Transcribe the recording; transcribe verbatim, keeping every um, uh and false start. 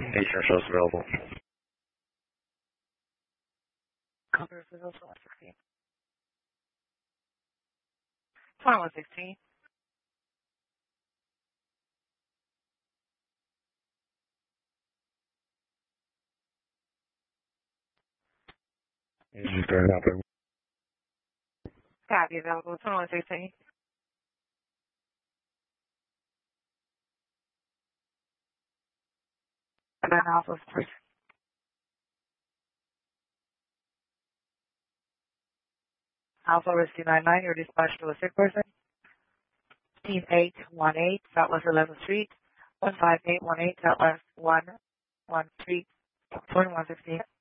Agent shows available. Cover for those one sixteen. twenty-one sixteen. Agent starting out there. Copy available. twenty-one sixteen. And then Alpha three. Alpha Rescue nine nine, your dispatch to a sick person. Team eight one eight, Southwest eleventh Street, one five eight one eight, Southwest one one Street, twenty-one sixteen.